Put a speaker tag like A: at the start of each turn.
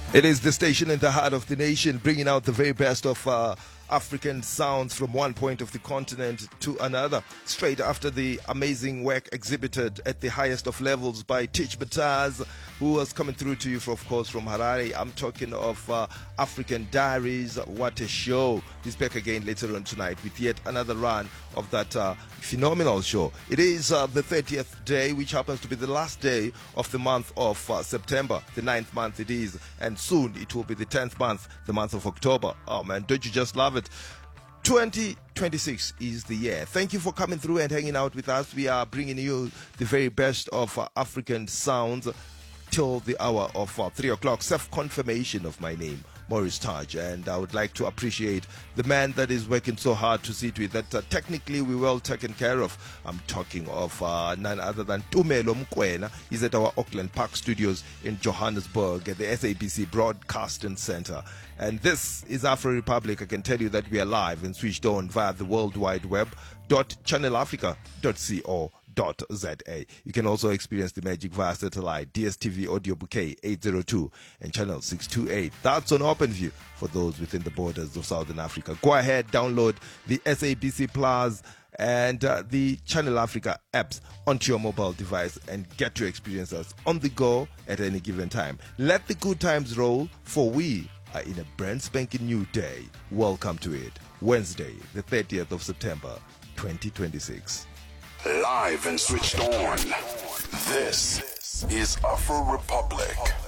A: It is the station in the heart of the nation, bringing out the very best of African sounds from one point of the continent to another. Straight after the amazing work exhibited at the highest of levels by Teach Bataz, who was coming through to you, of course, from Harare. I'm talking of African Diaries. What a show. He's back again later on tonight with yet another run of that phenomenal show. It is the 30th day, which happens to be the last day of the month of September, the 9th month it is, and soon it will be the 10th month, the month of October. Oh man, don't you just love it? 2026 is the year. Thank you for coming through and hanging out with us. We are bringing you the very best of African sounds till the hour of 3 o'clock. Self-confirmation of my name, Maurice Taj, and I would like to appreciate the man that is working so hard to see to it that technically we're well taken care of. I'm talking of none other than Tumelo Mkwena. He's at our Auckland Park studios in Johannesburg at the SABC Broadcasting Center. And this is Afro Republic. I can tell you that we are live and switched on via the World Wide Web .channelafrica.co.za. You can also experience the magic via satellite, DSTV audio bouquet 802 and channel 628. That's on OpenView for those within the borders of Southern Africa. Go ahead, download the SABC Plus and the Channel Africa apps onto your mobile device and get to experience us on the go at any given time. Let the good times roll, for we are in a brand spanking new day. Welcome to it. Wednesday, the 30th of September, 2026.
B: Live and switched on. This is Afro Republic.